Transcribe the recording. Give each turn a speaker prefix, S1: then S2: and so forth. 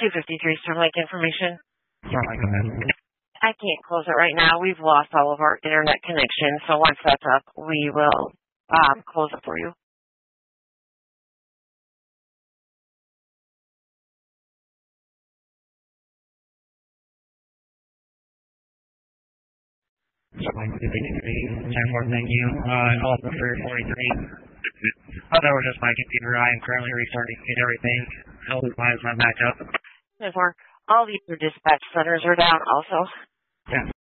S1: 253 Starlink information.
S2: Starlink, go ahead.
S1: I can't close it right now. We've lost all of our internet connection, so once that's up, we will close it for you.
S2: Starlink 253, 10-4, thank you. Call for 43. Oh, that was just my computer. I am currently restarting everything. Hopefully, mine's not back up.
S1: 10-4, all the other dispatch centers are down also.
S2: Yeah.